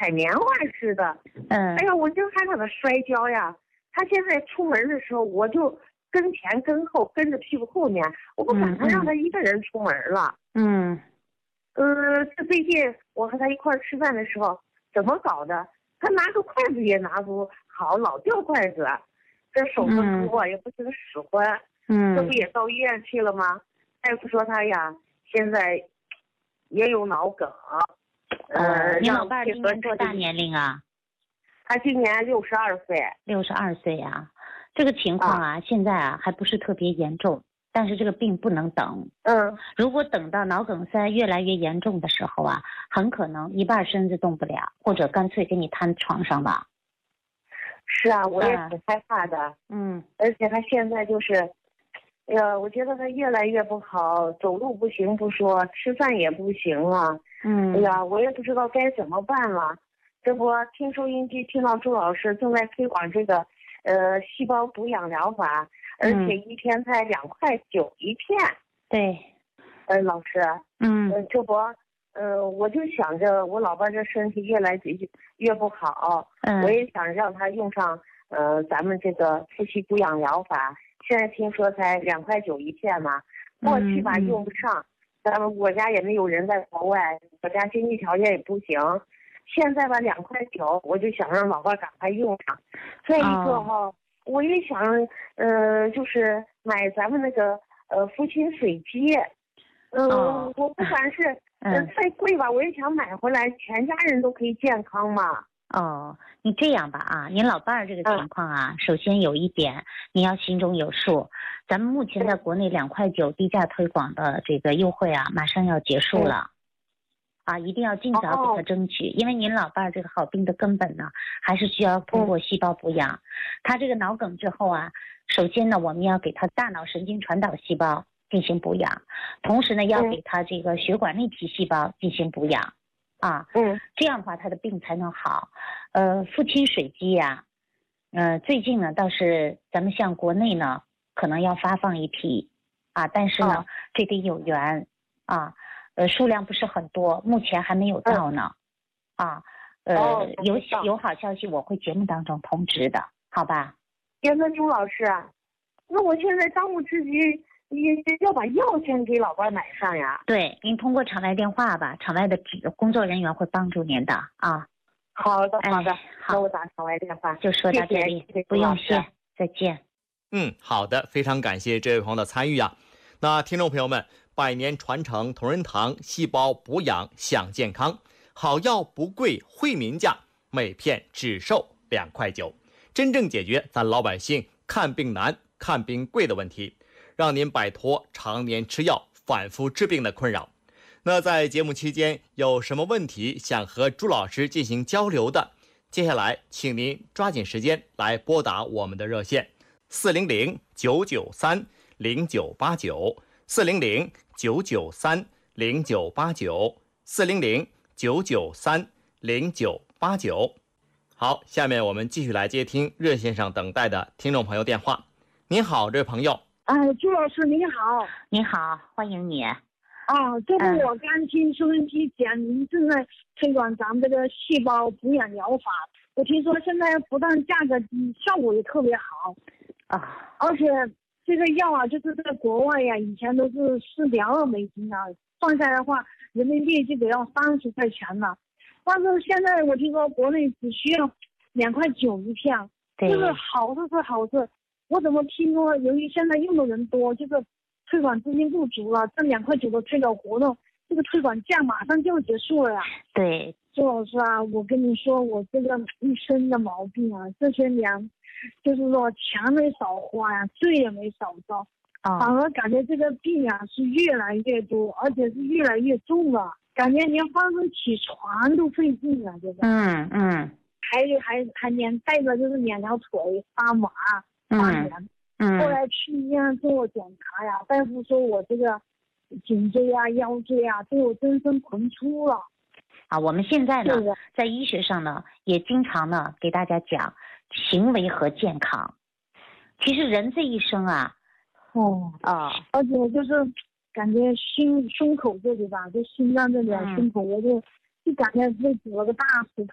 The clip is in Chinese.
采棉花似的。哎呀，我就害怕他摔跤呀。他现在出门的时候，我就跟前跟后，跟着屁股后面，我不敢让他一个人出门了。这最近我和他一块儿吃饭的时候，怎么搞的？他拿个筷子也拿不好，老掉筷子，这手子粗啊，也不是个使唤。这不也到医院去了吗？大夫说他呀，现在也有脑梗。 你老伴今年多大年龄啊？ 他今年62岁。 62岁啊，这个情况啊，现在啊还不是特别严重，但是这个病不能等。如果等到脑梗塞越来越严重的时候啊，很可能一半身子动不了，或者干脆给你瘫床上吧。 是啊，我也挺害怕的。而且他现在就是，哎呀，我觉得他越来越不好，走路不行不说，吃饭也不行了。哎呀，我也不知道该怎么办了。这不听收音机听到朱老师正在推广这个细胞补养疗法，而且一天才2.9块一片。 对。 老师。这不我就想着我老伴这身体越来越不好，我也想让他用上咱们这个夫妻补养疗法。现在听说才2.9块一片嘛，过去吧用不上，咱们我家也没有人在国外，我家经济条件也不行。现在吧2.9块，我就想让老伴赶快用上。再一个哈，我也想就是买咱们那个福清水鸡。我不管是再贵吧，我也想买回来，全家人都可以健康嘛。 你这样吧啊，您老伴儿这个情况啊，首先有一点你要心中有数，咱们目前在国内2.9块低价推广的这个优惠啊，马上要结束了。一定要尽早给他争取，因为您老伴儿这个好病的根本呢，还是需要通过细胞补养。他这个脑梗之后啊，首先呢，我们要给他大脑神经传导细胞进行补养，同时呢，要给他这个血管内皮细胞进行补养。这样的话他的病才能好。父亲水鸡呀，最近呢倒是咱们像国内呢可能要发放一批但是呢这得有缘数量不是很多，目前还没有到呢。有好消息我会节目当中通知的，好吧？ 那朱老师，那我现在当务之急也要把药先给老伴买上呀。 对，您通过场外电话吧，场外的工作人员会帮助您的啊。 好的，好的， 好， 那我打场外电话。 就说到这里，不用谢，再见。 好的，非常感谢这位朋友的参与啊。那听众朋友们，百年传承同仁堂细胞补养享健康，好药不贵，惠民价，每片只售2.9块，真正解决咱老百姓看病难、看病贵的问题，让您摆脱常年吃药、反复治病的困扰。那在节目期间有什么问题想和朱老师进行交流的，接下来请您抓紧时间来拨打我们的热线400-993-0989 400-993-0989 400-993-0989。好，下面我们继续来接听热线上等待的听众朋友电话。您好，这位朋友。 朱老师您好。 您好，欢迎你。 这不我刚听收音机讲您正在推广咱们这个细胞补养疗法，我听说现在不但价格低，效果也特别好而且这个药就是在国外呀，以前都是4.2美金算下来的话人民币就得要30块钱了，但是现在我听说国内只需要2.9块一片，这个好事是好事。我怎么听说由于现在用的人多，就是推广资金不足了，这2.9块的推广活动，这个推广价马上就结束了呀。 对， 周老师我跟你说，我这个一身的毛病这些年就是说钱没少花呀，罪也没少遭反而感觉这个病是越来越多，而且是越来越重了，感觉连翻身起床都费劲了，这个还连带着就是2条腿发麻发炎。后来去医院做检查呀，大夫说我这个颈椎腰椎都有增生膨出了。 我们现在呢在医学上呢也经常呢给大家讲行为和健康。其实人这一生而且就是感觉胸口这里吧，就心脏这里胸口我就感觉被堵了个大石